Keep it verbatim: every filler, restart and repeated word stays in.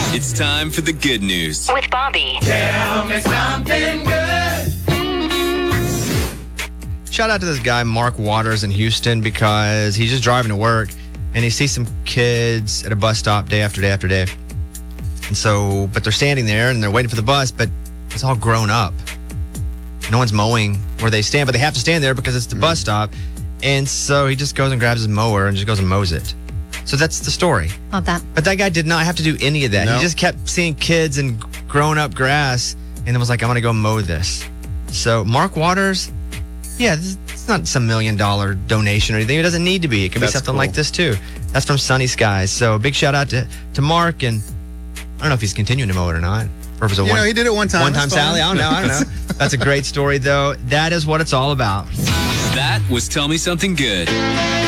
It's time for the good news with Bobby. Tell me something good. Shout out to this guy, Mark Waters in Houston, because he's just driving to work and he sees some kids at a bus stop day after day after day. And so, but they're standing there and they're waiting for the bus, but it's all grown up. No one's mowing where they stand, but they have to stand there because it's the mm. bus stop. And so he just goes and grabs his mower and just goes and mows it. So that's the story. Love that. But that guy did not have to do any of that. No. He just kept seeing kids and grown up grass and then was like, I'm going to go mow this. So Mark Waters, yeah, this, it's not some million dollar donation or anything. It doesn't need to be. It can That's be something cool. like this too. That's from Sunny Skies. So big shout out to, to Mark. And I don't know if he's continuing to mow it or not. Or if it was a You one, know, he did it one time. One time That's fine. Sally. I don't know. I don't know. That's a great story though. That is what it's all about. That was Tell Me Something Good.